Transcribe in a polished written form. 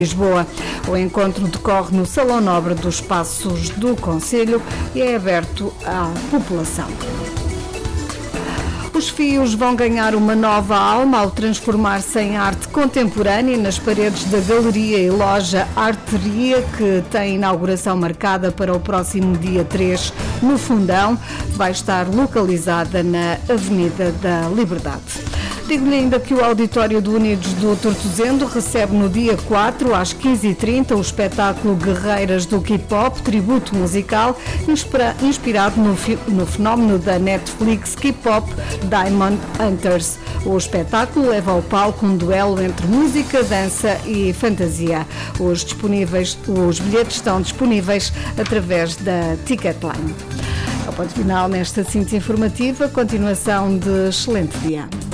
Lisboa. O encontro decorre no Salão Nobre dos Passos do Concelho e é aberto à população. Os fios vão ganhar uma nova alma ao transformar-se em arte contemporânea nas paredes da galeria e loja Arteria, que tem inauguração marcada para o próximo dia 3 no Fundão. Vai estar localizada na Avenida da Liberdade. Digo-lhe ainda que o Auditório do Unidos do Tortozendo recebe no dia 4, às 15h30, o espetáculo Guerreiras do K-Pop, tributo musical, inspirado no fenómeno da Netflix K-Pop Diamond Hunters. O espetáculo leva ao palco um duelo entre música, dança e fantasia. Os bilhetes estão disponíveis através da Ticketline. Ao ponto final nesta síntese informativa, continuação de excelente dia.